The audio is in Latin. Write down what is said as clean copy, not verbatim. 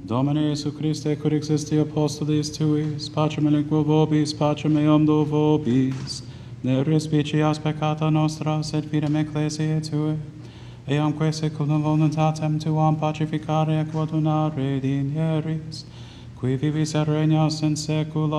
Domine Iesu Christe, cur existi apostolis tuis, pacem aliquo vobis, pacem eam do vobis, ne respicias peccata nostra, sed fidem ecclesiae tue, eamque seculum voluntatem tuam pacificare et quodunare dinieris, qui vivis et regnas in saecula